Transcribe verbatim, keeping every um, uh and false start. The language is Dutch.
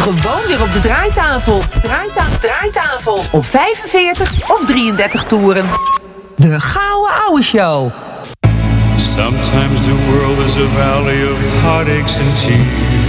gewoon weer op de draaitafel. Draaitafel, draaitafel. Op vijfenveertig of drieëndertig toeren. De Gouden Ouwe Show. Sometimes the world is a valley of heartaches and tears.